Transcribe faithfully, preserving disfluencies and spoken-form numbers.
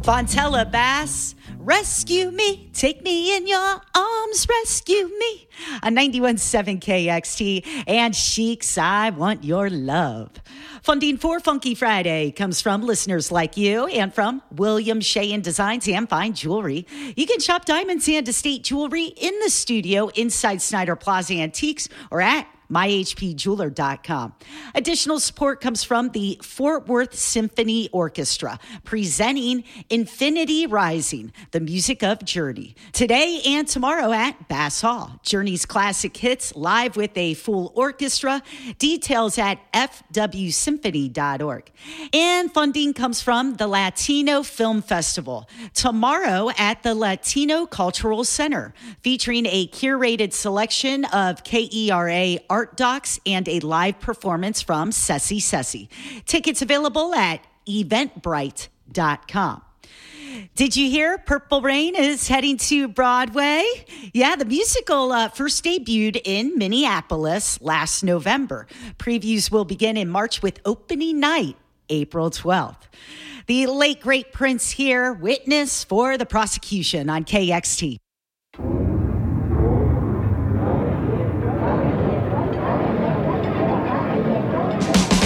Fontella Bass, rescue me, take me in your arms, rescue me. On ninety-one point seven K X T and Chic's I Want Your Love. Funding for Funky Friday comes from listeners like you and from William Sheehan Designs and Fine Jewelry. You can shop diamonds and estate jewelry in the studio inside Snyder Plaza Antiques or at my h p jeweler dot com. Additional support comes from the Fort Worth Symphony Orchestra, presenting Infinity Rising, the music of Journey, today and tomorrow at Bass Hall. Journey's classic hits live with a full orchestra. Details at f w symphony dot org. And funding comes from the Latino Film Festival, tomorrow at the Latino Cultural Center, featuring a curated selection of K E R A art docs and a live performance from Ceci Ceci. Tickets available at eventbrite dot com. Did you hear Purple Rain is heading to Broadway? Yeah, the musical uh, first debuted in Minneapolis last November. Previews will begin in March with opening night, April twelfth. The late, great Prince here, witness for the prosecution on K X T.